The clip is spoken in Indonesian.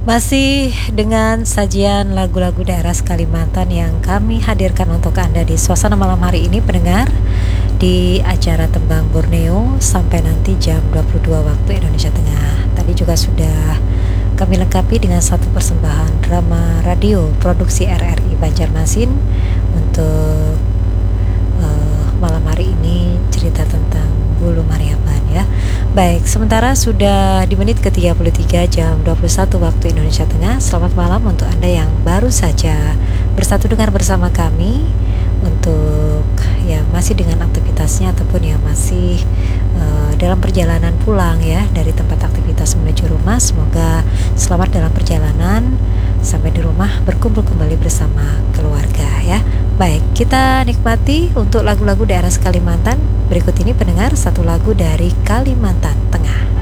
Masih dengan sajian lagu-lagu daerah Kalimantan yang kami hadirkan untuk Anda di suasana malam hari ini, pendengar, di acara Tembang Borneo sampai nanti jam 22 waktu Indonesia Tengah. Tadi juga sudah kami lengkapi dengan satu persembahan drama radio produksi RRI Banjarmasin untuk malam hari ini, cerita tentang Bulu Mariaban ya. Baik, sementara sudah di menit ke-33 jam 21 waktu Indonesia Tengah. Selamat malam untuk Anda yang baru saja bersatu dengan bersama kami untuk ya masih dengan aktivitasnya ataupun yang masih dalam perjalanan pulang ya dari tempat aktivitas menuju rumah. Semoga selamat dalam perjalanan sampai di rumah, berkumpul kembali bersama keluarga ya. Baik, kita nikmati untuk lagu-lagu daerah Kalimantan. Berikut ini pendengar satu lagu dari Kalimantan Tengah.